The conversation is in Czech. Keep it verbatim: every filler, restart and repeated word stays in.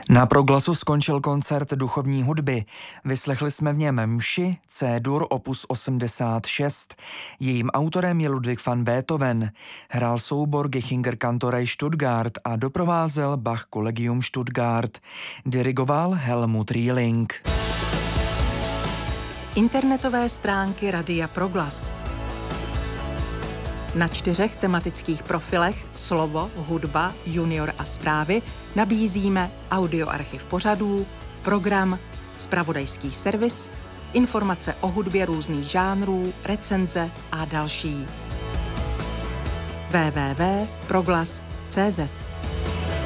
Na Proglasu skončil koncert duchovní hudby. Vyslechli jsme v něm mši C-dur opus osmdesát šest. Jejím autorem je Ludwig van Beethoven. Hrál soubor Gechinger Kantorei Stuttgart a doprovázel Bach Collegium Stuttgart. Dirigoval Helmut Rieling. Internetové stránky Radia Proglas. Na čtyřech tematických profilech Slovo, hudba, junior a zprávy nabízíme audioarchiv pořadů, program, zpravodajský servis, informace o hudbě různých žánrů, recenze a další. w w w tečka proglas tečka c z